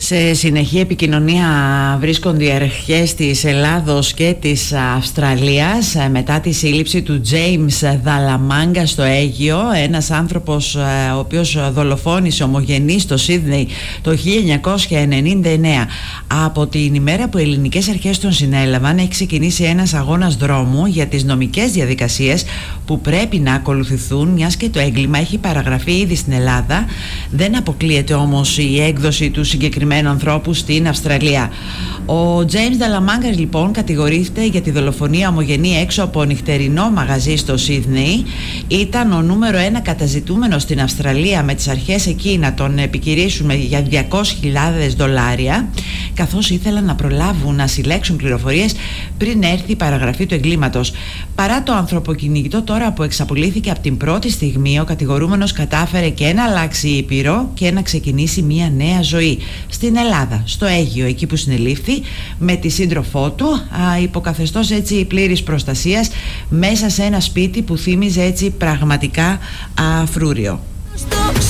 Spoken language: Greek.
Σε συνεχή επικοινωνία βρίσκονται οι αρχές της Ελλάδος και της Αυστραλίας μετά τη σύλληψη του James Dalamanga στο Αίγυο, ένας άνθρωπος ο οποίος δολοφόνησε ομογενή στο Σίδνεϊ το 1999. Από την ημέρα που οι ελληνικές αρχές τον συνέλαβαν έχει ξεκινήσει ένας αγώνας δρόμου για τις νομικές διαδικασίες που πρέπει να ακολουθηθούν, μιας και το έγκλημα έχει παραγραφεί ήδη στην Ελλάδα. Δεν αποκλείεται όμως η έκδοση του συγκεκριμένου ανθρώπου στην Αυστραλία. Ο James Dalamanga λοιπόν κατηγορείται για τη δολοφονία ομογενή έξω από νυχτερινό μαγαζί στο Σίδνεϊ. Ήταν ο νούμερο 1 καταζητούμενος στην Αυστραλία, με τις αρχές εκεί να τον επικηρύσουν για $200,000, καθώς ήθελαν να προλάβουν να συλλέξουν πληροφορίες πριν έρθει η παραγραφή του εγκλήματος. Παρά το ανθρωποκυνηγητό τώρα που εξαπολύθηκε από την πρώτη στιγμή, ο κατηγορούμενος κατάφερε και να αλλάξει ήπειρο και να ξεκινήσει μια νέα ζωή στην Ελλάδα, στο Αίγυο, εκεί που συνελήφθη με τη σύντροφό του, υποκαθεστώς έτσι πλήρης προστασίας, μέσα σε ένα σπίτι που θύμιζε έτσι πραγματικά φρούριο.